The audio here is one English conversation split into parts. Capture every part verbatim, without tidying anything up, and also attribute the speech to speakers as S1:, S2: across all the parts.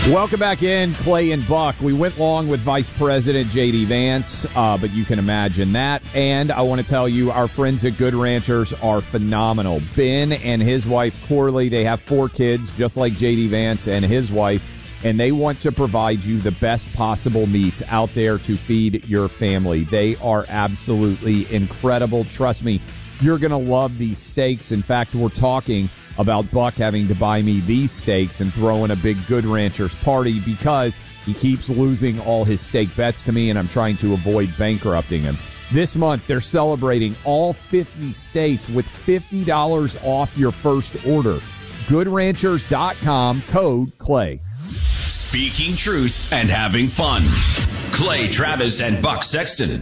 S1: Welcome back in, Clay and Buck. We went long with Vice President J D. Vance, uh, but you can imagine that. And I want to tell you, our friends at Good Ranchers are phenomenal. Ben and his wife, Corley, they have four kids, just like J D. Vance and his wife, and they want to provide you the best possible meats out there to feed your family. They are absolutely incredible. Trust me, you're going to love these steaks. In fact, we're talking about Buck having to buy me these steaks and throwing a big Good Ranchers party because he keeps losing all his steak bets to me, and I'm trying to avoid bankrupting him. This month, they're celebrating all fifty steaks with fifty dollars off your first order. good ranchers dot com, code Clay.
S2: Speaking truth and having fun. Clay Travis and Buck Sexton.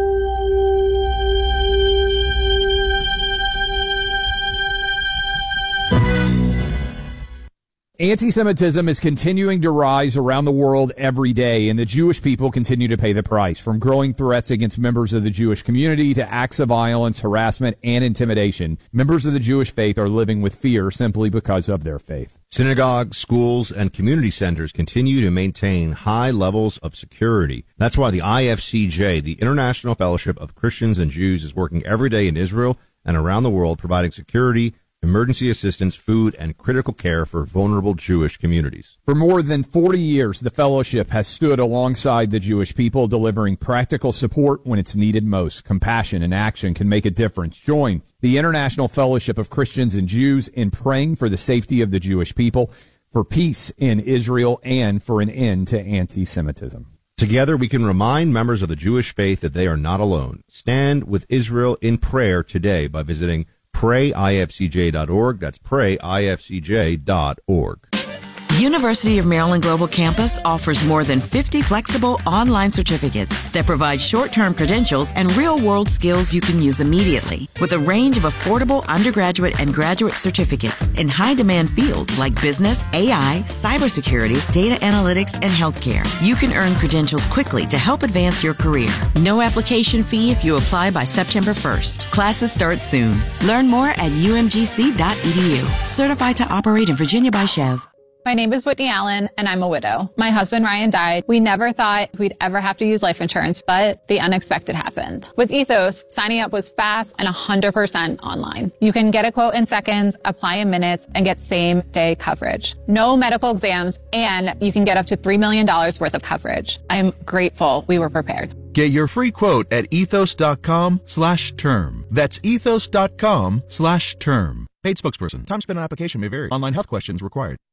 S1: Anti-Semitism is continuing to rise around the world every day, and the Jewish people continue to pay the price, from growing threats against members of the Jewish community to acts of violence, harassment, and intimidation. Members of the Jewish faith are living with fear simply because of their faith.
S3: Synagogues, schools, and community centers continue to maintain high levels of security. That's why the I F C J, the International Fellowship of Christians and Jews, is working every day in Israel and around the world providing security, emergency assistance, food, and critical care for vulnerable Jewish communities.
S1: For more than forty years, the fellowship has stood alongside the Jewish people, delivering practical support when it's needed most. Compassion and action can make a difference. Join the International Fellowship of Christians and Jews in praying for the safety of the Jewish people, for peace in Israel, and for an end to anti-Semitism.
S3: Together, we can remind members of the Jewish faith that they are not alone. Stand with Israel in prayer today by visiting pray I F C J dot org. That's pray I F C J dot org.
S4: University of Maryland Global Campus offers more than fifty flexible online certificates that provide short-term credentials and real-world skills you can use immediately. With a range of affordable undergraduate and graduate certificates in high-demand fields like business, A I, cybersecurity, data analytics, and healthcare, you can earn credentials quickly to help advance your career. No application fee if you apply by September first. Classes start soon. Learn more at U M G C dot E D U. Certified to operate in Virginia by Chev.
S5: My name is Whitney Allen, and I'm a widow. My husband, Ryan, died. We never thought we'd ever have to use life insurance, but the unexpected happened. With Ethos, signing up was fast and one hundred percent online. You can get a quote in seconds, apply in minutes, and get same-day coverage. No medical exams, and you can get up to three million dollars worth of coverage. I'm grateful we were prepared.
S6: Get your free quote at ethos.com slash term. That's ethos.com slash term. Paid spokesperson. Time spent on application may vary. Online health questions required.